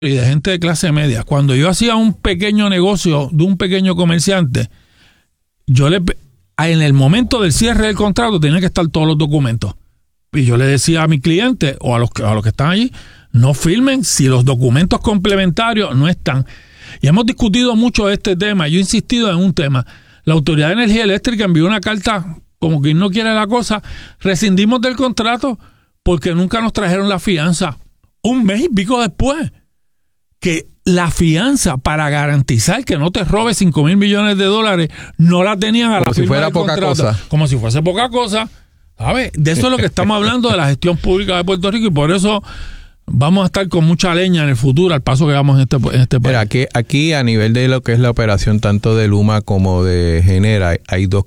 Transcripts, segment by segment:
y de gente de clase media. Cuando yo hacía un pequeño negocio de un pequeño comerciante, en el momento del cierre del contrato tenían que estar todos los documentos. Y yo le decía a mi cliente o a los que están allí, no firmen si los documentos complementarios no están. Y hemos discutido mucho este tema. Yo he insistido en un tema. La Autoridad de Energía Eléctrica envió una carta como quien no quiere la cosa. Rescindimos del contrato porque nunca nos trajeron la fianza. Un mes y pico después. Que la fianza para garantizar que no te robe $5,000 millones no la tenían a la firma del contrato. Como si fuera poca cosa. Como si fuese poca cosa. ¿Sabes? De eso es lo que estamos hablando, de la gestión pública de Puerto Rico, y por eso vamos a estar con mucha leña en el futuro al paso que vamos en este país. Mira, aquí a nivel de lo que es la operación tanto de Luma como de Genera, hay dos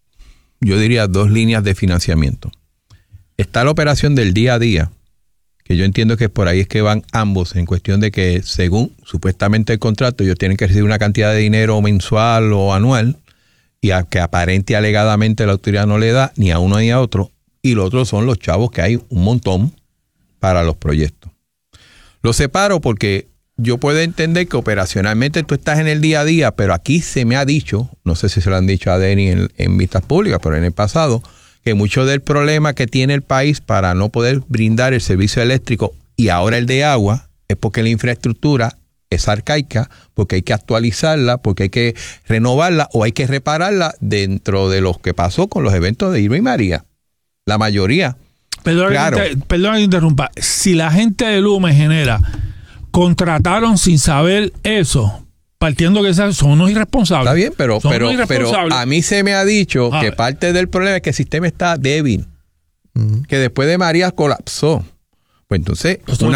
líneas de financiamiento. Está la operación del día a día, que yo entiendo que por ahí es que van ambos, en cuestión de que según supuestamente el contrato ellos tienen que recibir una cantidad de dinero mensual o anual, y a que aparente alegadamente la autoridad no le da ni a uno ni a otro, y lo otro son los chavos, que hay un montón para los proyectos. Lo separo porque yo puedo entender que operacionalmente tú estás en el día a día, pero aquí se me ha dicho, no sé si se lo han dicho a Denny en vistas públicas, pero en el pasado, que mucho del problema que tiene el país para no poder brindar el servicio eléctrico y ahora el de agua es porque la infraestructura es arcaica, porque hay que actualizarla, porque hay que renovarla o hay que repararla dentro de lo que pasó con los eventos de Irma y María. La mayoría. Perdón que interrumpa. Si la gente de Luma y Genera contrataron sin saber eso, partiendo que son unos irresponsables. Está bien, pero a mí se me ha dicho que parte del problema es que el sistema está débil, que después de María colapsó. Pues entonces, una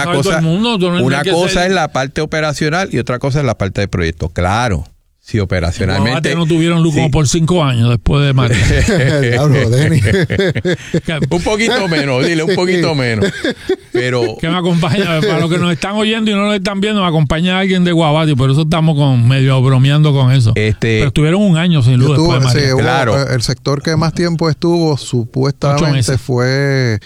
cosa es la parte operacional y otra cosa es la parte de proyecto. Claro, si operacionalmente... No tuvieron luz como por 5 años después de María. Un poquito menos, dile, un poquito menos. Pero que me acompaña, para los que nos están oyendo y no nos están viendo, me acompaña alguien de Guabate, por eso estamos medio bromeando con eso. Pero estuvieron un año sin luz después de María. Sí, claro. El sector que más tiempo estuvo, supuestamente, fue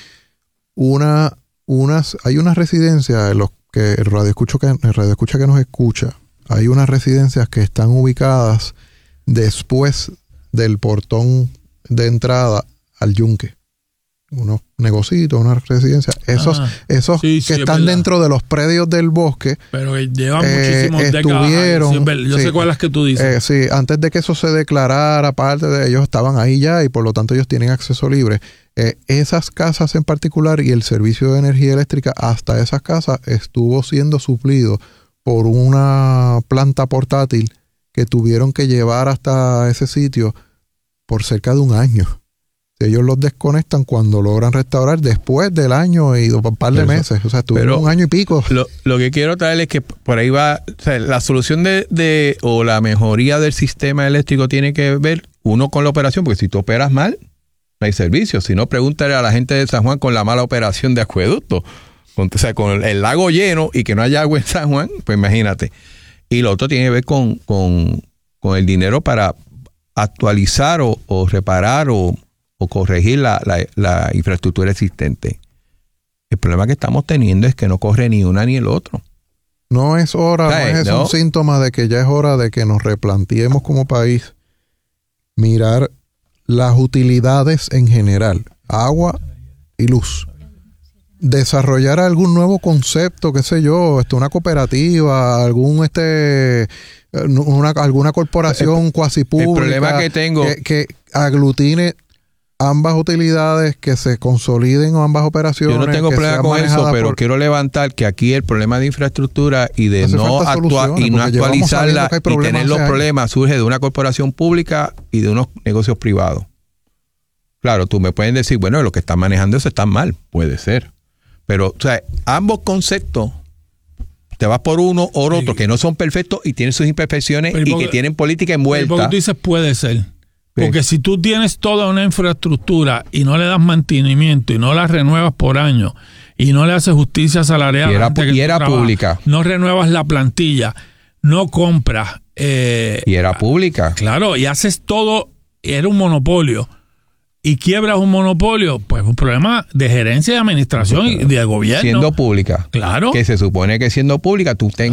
hay unas residencias en los que el radio escucha que nos escucha, hay unas residencias que están ubicadas después del portón de entrada al yunque. Unos negocios, unas residencias. Esos que están dentro de los predios del bosque. Pero que llevan muchísimos décadas. Yo sé cuáles que tú dices. Sí, antes de que eso se declarara, parte de ellos estaban ahí ya y por lo tanto ellos tienen acceso libre. Esas casas en particular y el servicio de energía eléctrica hasta esas casas estuvo siendo suplido por una planta portátil que tuvieron que llevar hasta ese sitio por cerca de un año. Ellos los desconectan cuando logran restaurar después del año y un par de meses. O sea, estuvieron un año y pico. Lo que quiero traer es que por ahí va, o sea, la solución o la mejoría del sistema eléctrico tiene que ver, uno, con la operación, porque si tú operas mal, no hay servicio. Si no, pregúntale a la gente de San Juan con la mala operación de acueducto. O sea, con el lago lleno y que no haya agua en San Juan, pues imagínate. Y lo otro tiene que ver con el dinero para actualizar o reparar o corregir la infraestructura existente. El problema que estamos teniendo es que no corre ni una ni el otro. No es hora, no es un síntoma de que ya es hora de que nos replanteemos como país mirar las utilidades en general, agua y luz. Desarrollar algún nuevo concepto, qué sé yo, una cooperativa, alguna corporación cuasi pública. El problema que tengo que aglutine ambas utilidades, que se consoliden ambas operaciones. Yo no tengo problema con eso, pero quiero levantar que aquí el problema de infraestructura y de no actualizarla y tener los problemas surge de una corporación pública y de unos negocios privados. Claro, tú me puedes decir, bueno, los que están manejando eso están mal, puede ser. Pero, o sea, ambos conceptos, te vas por uno o por otro, que no son perfectos y tienen sus imperfecciones y que tienen política envuelta. Porque tú dices puede ser. Porque si tú tienes toda una infraestructura y no le das mantenimiento y no la renuevas por año y no le haces justicia salarial y era pública, no renuevas la plantilla, no compras y era pública, claro, y haces todo, era un monopolio, y quiebras un monopolio, pues un problema de gerencia, de administración y de gobierno. Siendo pública. Claro. Que se supone que siendo pública tú